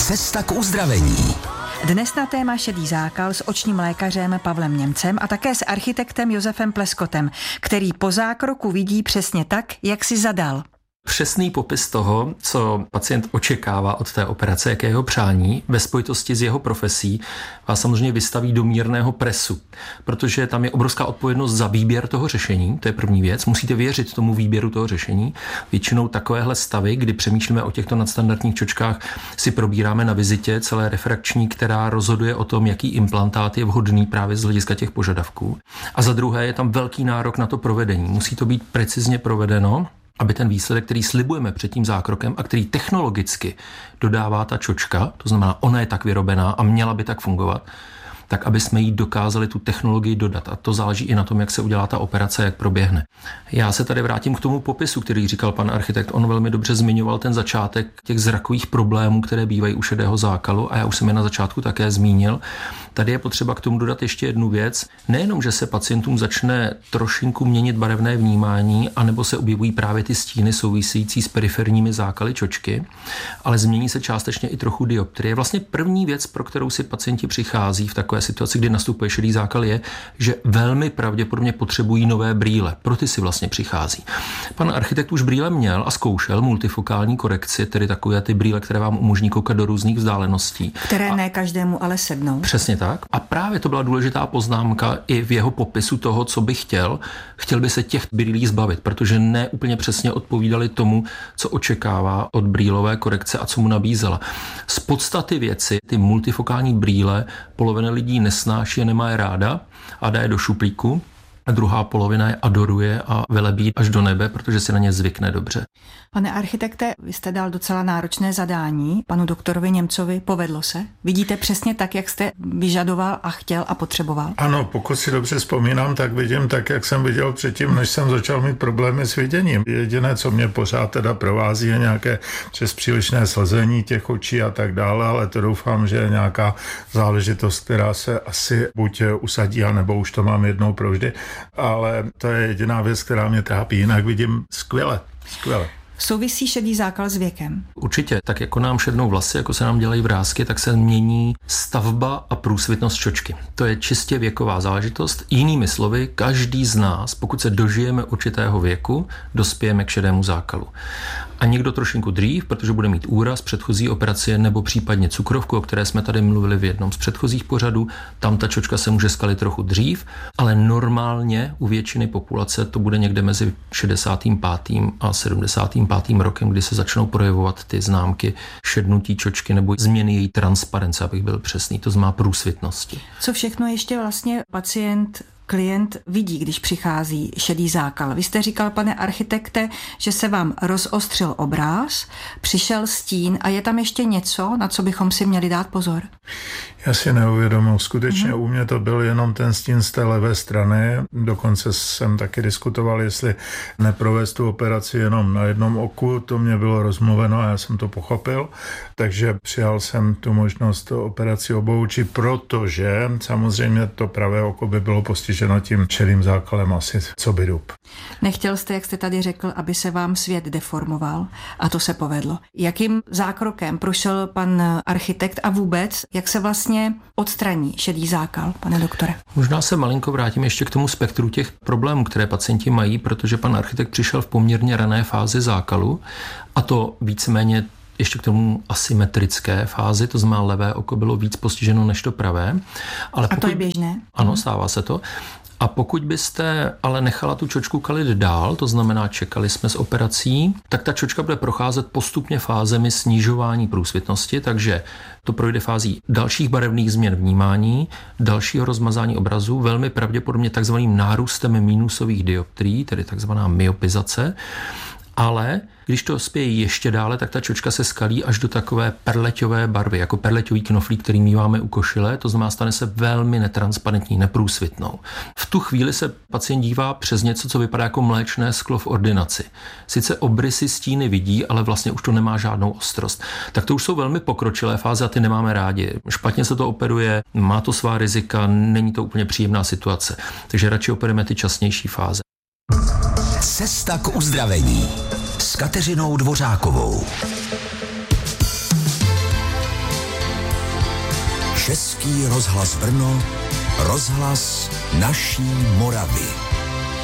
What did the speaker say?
Cesta k uzdravení. Dnes na téma šedý zákal s očním lékařem Pavlem Němcem a také s architektem Josefem Pleskotem, který po zákroku vidí přesně tak, jak si zadal. Přesný popis toho, co pacient očekává od té operace, jaké jeho přání, ve spojitosti s jeho profesí, vás samozřejmě vystaví do mírného presu, protože tam je obrovská odpovědnost za výběr toho řešení, to je první věc, musíte věřit tomu výběru toho řešení. Většinou takovéhle stavy, kdy přemýšlíme o těchto nadstandardních čočkách, si probíráme na vizitě celé refrakční, která rozhoduje o tom, jaký implantát je vhodný právě z hlediska těch požadavků. A za druhé je tam velký nárok na to provedení. Musí to být precizně provedeno, aby ten výsledek, který slibujeme před tím zákrokem a který technologicky dodává ta čočka, to znamená, ona je tak vyrobená a měla by tak fungovat, tak aby jsme jí dokázali tu technologii dodat. A to záleží i na tom, jak se udělá ta operace, jak proběhne. Já se tady vrátím k tomu popisu, který říkal pan architekt. On velmi dobře zmiňoval ten začátek těch zrakových problémů, které bývají u šedého zákalu, a já už jsem je na začátku také zmínil. Tady je potřeba k tomu dodat ještě jednu věc. Nejenom, že se pacientům začne trošinku měnit barevné vnímání, anebo se objevují právě ty stíny související s periferními zákaly čočky, ale změní se částečně i trochu dioptrie. Vlastně první věc, pro kterou si pacienti přichází v takové situaci, kdy nastupuje šedý zákal, je, že velmi pravděpodobně potřebují nové brýle. Pro ty si vlastně přichází. Pan architekt už brýle měl a zkoušel multifokální korekci, tedy takové ty brýle, které vám umožní koukat do různých vzdáleností. Které ne každému ale sednou. Přesně tak. A právě to byla důležitá poznámka i v jeho popisu toho, co by chtěl. Chtěl by se těch brýlí zbavit, protože ne úplně přesně odpovídali tomu, co očekává od brýlové korekce a co mu nabízela. Z podstaty věci ty multifokální brýle polovina lidí nesnáší a nemá je ráda a dá je do šuplíku. A druhá polovina je adoruje a velebí až do nebe, protože si na ně zvykne dobře. Pane architekte, vy jste dal docela náročné zadání panu doktorovi Němcovi. Povedlo se? Vidíte přesně tak, jak jste vyžadoval a chtěl a potřeboval? Ano, pokud si dobře vzpomínám, tak vidím tak, jak jsem viděl předtím, než jsem začal mít problémy s viděním. Jediné, co mě pořád teda provází, je nějaké přes přílišné slzení těch očí a tak dále, ale to doufám, že je nějaká záležitost, která se asi buď usadí, anebo už to mám jednou provždy. Ale to je jediná věc, která mě trápí. Jinak vidím skvěle. Souvisí šedý zákal s věkem? Určitě. Tak jako nám šednou vlasy, jako se nám dělají vrásky, tak se mění stavba a průsvitnost čočky. To je čistě věková záležitost. Jinými slovy, každý z nás, pokud se dožijeme určitého věku, dospějeme k šedému zákalu. A někdo trošinku dřív, protože bude mít úraz, předchozí operace nebo případně cukrovku, o které jsme tady mluvili v jednom z předchozích pořadů, tam ta čočka se může skalit trochu dřív, ale normálně u většiny populace to bude někde mezi 65. a 75. rokem, kdy se začnou projevovat ty známky šednutí čočky nebo změny její transparence, abych byl přesný, to znamená průsvitnosti. Co všechno ještě vlastně klient vidí, když přichází šedý zákal? Vy jste říkal, pane architekte, že se vám rozostřil obráz, přišel stín a je tam ještě něco, na co bychom si měli dát pozor? Já si neuvědomil. Skutečně u mě to byl jenom ten stín z té levé strany. Dokonce jsem taky diskutoval, jestli neprovést tu operaci jenom na jednom oku. To mě bylo rozmluveno a já jsem to pochopil. Takže přijal jsem tu možnost operaci obou očí, protože samozřejmě to pravé oko by bylo postiženo tím šedým zákalem asi co by dub. Nechtěl jste, jak jste tady řekl, aby se vám svět deformoval a to se povedlo. Jakým zákrokem prošel pan architekt a vůbec, jak se vlastně odstraní šedý zákal, pane doktore? Možná se malinko vrátím ještě k tomu spektru těch problémů, které pacienti mají, protože pan architekt přišel v poměrně rané fázi zákalu a to víceméně ještě k tomu asymetrické fázi, to znamená levé oko bylo víc postiženo než to pravé. Ale to je běžné? Ano, stává se to. A pokud byste ale nechala tu čočku kalit dál, to znamená čekali jsme s operací, tak ta čočka bude procházet postupně fázemi snižování průsvitnosti, takže to projde fází dalších barevných změn vnímání, dalšího rozmazání obrazu, velmi pravděpodobně takzvaným nárůstem minusových dioptrií, tedy takzvaná myopizace. Ale když to spěje ještě dále, tak ta čočka se skalí až do takové perleťové barvy, jako perleťový knoflík, který míváme u košile, to znamená stane se velmi netransparentní, neprůsvitnou. V tu chvíli se pacient dívá přes něco, co vypadá jako mléčné sklo v ordinaci. Sice obrysy stíny vidí, ale vlastně už to nemá žádnou ostrost. Tak to už jsou velmi pokročilé fáze a ty nemáme rádi. Špatně se to operuje, má to svá rizika, není to úplně příjemná situace. Takže radši operujeme ty časnější fáze. Cesta k uzdravení s Kateřinou Dvořákovou. Český rozhlas Brno, rozhlas naší Moravy.